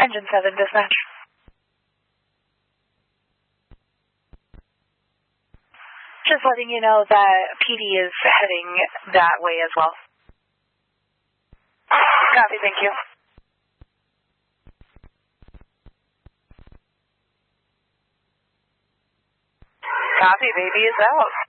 Engine 7 dispatch. Just letting you know that PD is heading that way as well. Copy, thank you. Copy, baby is out.